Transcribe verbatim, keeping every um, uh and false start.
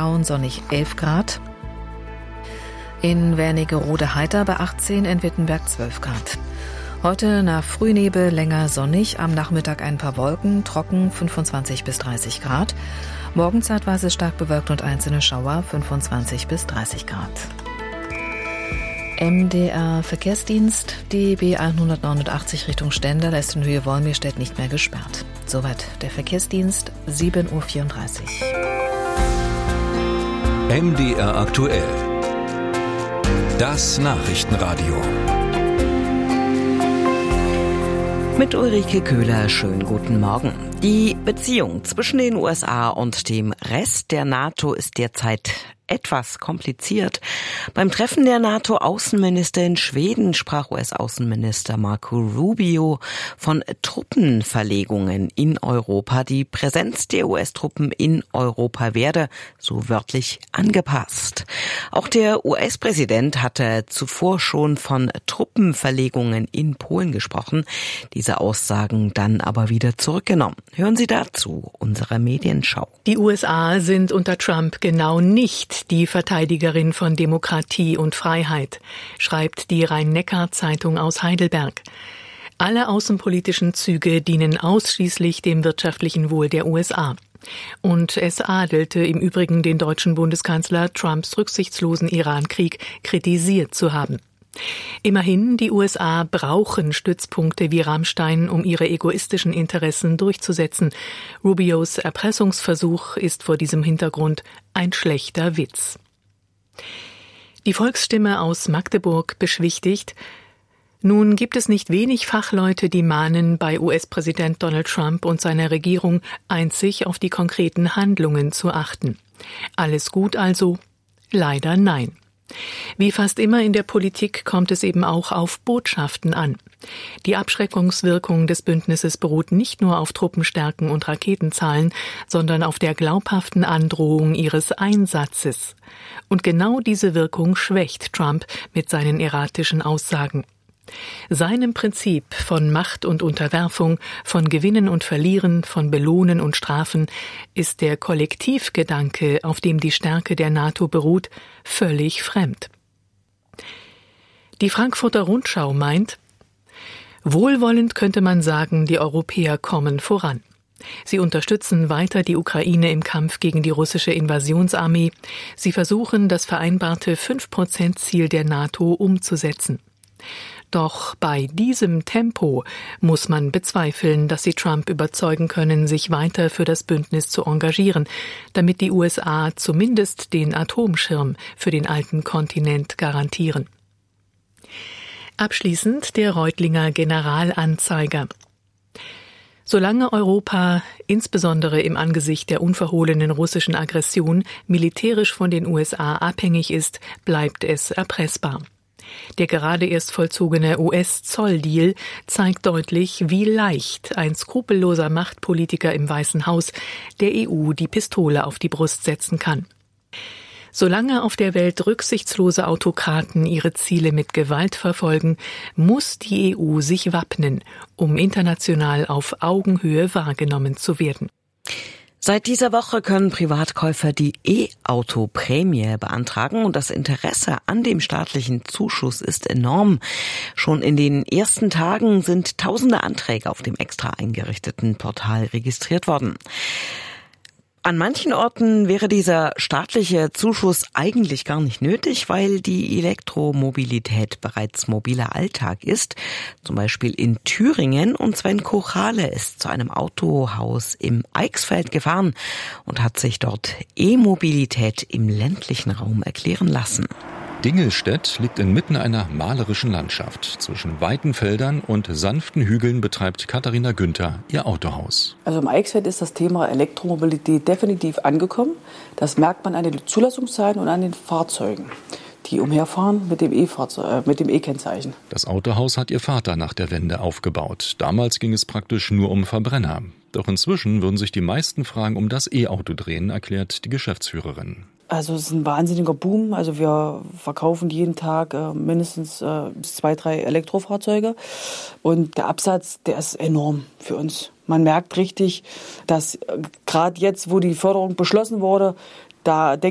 Plauen sonnig elf Grad. In Wernigerode-Heiter bei achtzehn, in Wittenberg zwölf Grad. Heute nach Frühnebel länger sonnig, am Nachmittag ein paar Wolken, trocken fünfundzwanzig bis dreißig Grad. Morgen zeitweise stark bewölkt und einzelne Schauer, fünfundzwanzig bis dreißig Grad. M D R Verkehrsdienst, die B hundertneunundachtzig Richtung Stendal lässt in Höhe Wolmirstedt nicht mehr gesperrt. Soweit der Verkehrsdienst, sieben Uhr vierunddreißig. M D R aktuell. Das Nachrichtenradio. Mit Ulrike Köhler, schönen guten Morgen. Die Beziehung zwischen den U S A und dem Rest der NATO ist derzeit etwas kompliziert. Beim Treffen der NATO-Außenminister in Schweden sprach U S-Außenminister Marco Rubio von Truppenverlegungen in Europa. Die Präsenz der U S-Truppen in Europa werde, so wörtlich, angepasst. Auch der U S-Präsident hatte zuvor schon von Truppenverlegungen in Polen gesprochen, diese Aussagen dann aber wieder zurückgenommen. Hören Sie dazu unsere Medienschau. Die U S A sind unter Trump genau nicht die Verteidigerin von Demokratie und Freiheit, schreibt die Rhein-Neckar-Zeitung aus Heidelberg. Alle außenpolitischen Züge dienen ausschließlich dem wirtschaftlichen Wohl der U S A. Und es adelte im Übrigen den deutschen Bundeskanzler, Trumps rücksichtslosen Irankrieg kritisiert zu haben. Immerhin, die U S A brauchen Stützpunkte wie Ramstein, um ihre egoistischen Interessen durchzusetzen. Rubios Erpressungsversuch ist vor diesem Hintergrund ein schlechter Witz. Die Volksstimme aus Magdeburg beschwichtigt: Nun gibt es nicht wenig Fachleute, die mahnen, bei U S-Präsident Donald Trump und seiner Regierung einzig auf die konkreten Handlungen zu achten. Alles gut also? Leider nein. Wie fast immer in der Politik kommt es eben auch auf Botschaften an. Die Abschreckungswirkung des Bündnisses beruht nicht nur auf Truppenstärken und Raketenzahlen, sondern auf der glaubhaften Androhung ihres Einsatzes. Und genau diese Wirkung schwächt Trump mit seinen erratischen Aussagen. Seinem Prinzip von Macht und Unterwerfung, von Gewinnen und Verlieren, von Belohnen und Strafen ist der Kollektivgedanke, auf dem die Stärke der NATO beruht, völlig fremd. Die Frankfurter Rundschau meint: Wohlwollend könnte man sagen, die Europäer kommen voran. Sie unterstützen weiter die Ukraine im Kampf gegen die russische Invasionsarmee. Sie versuchen, das vereinbarte fünf Prozent Ziel der NATO umzusetzen. Doch bei diesem Tempo muss man bezweifeln, dass sie Trump überzeugen können, sich weiter für das Bündnis zu engagieren, damit die U S A zumindest den Atomschirm für den alten Kontinent garantieren. Abschließend der Reutlinger Generalanzeiger. Solange Europa, insbesondere im Angesicht der unverhohlenen russischen Aggression, militärisch von den U S A abhängig ist, bleibt es erpressbar. Der gerade erst vollzogene U S-Zolldeal zeigt deutlich, wie leicht ein skrupelloser Machtpolitiker im Weißen Haus der E U die Pistole auf die Brust setzen kann. Solange auf der Welt rücksichtslose Autokraten ihre Ziele mit Gewalt verfolgen, muss die E U sich wappnen, um international auf Augenhöhe wahrgenommen zu werden. Seit dieser Woche können Privatkäufer die E-Auto-Prämie beantragen und das Interesse an dem staatlichen Zuschuss ist enorm. Schon in den ersten Tagen sind tausende Anträge auf dem extra eingerichteten Portal registriert worden. An manchen Orten wäre dieser staatliche Zuschuss eigentlich gar nicht nötig, weil die Elektromobilität bereits mobiler Alltag ist. Zum Beispiel in Thüringen, und Sven Kochale ist zu einem Autohaus im Eichsfeld gefahren und hat sich dort E-Mobilität im ländlichen Raum erklären lassen. Dingelstedt liegt inmitten einer malerischen Landschaft. Zwischen weiten Feldern und sanften Hügeln betreibt Katharina Günther ihr Autohaus. Also im Eichsfeld ist das Thema Elektromobilität definitiv angekommen. Das merkt man an den Zulassungszahlen und an den Fahrzeugen, die umherfahren mit dem E-Fahrzeug, äh, mit dem E-Kennzeichen. Das Autohaus hat ihr Vater nach der Wende aufgebaut. Damals ging es praktisch nur um Verbrenner. Doch inzwischen würden sich die meisten Fragen um das E-Auto drehen, erklärt die Geschäftsführerin. Also es ist ein wahnsinniger Boom. Also wir verkaufen jeden Tag äh, mindestens äh, zwei, drei Elektrofahrzeuge. Und der Absatz, der ist enorm für uns. Man merkt richtig, dass äh, gerade jetzt, wo die Förderung beschlossen wurde, da denkt